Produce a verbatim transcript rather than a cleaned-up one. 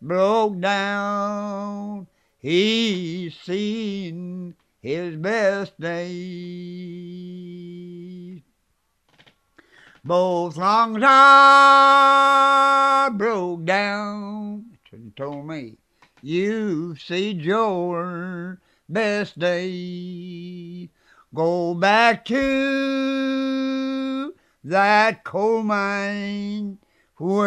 broke down. He's seen his best days. Both lungs are broke down. He told me, you see your best days. Go back to that coal mine where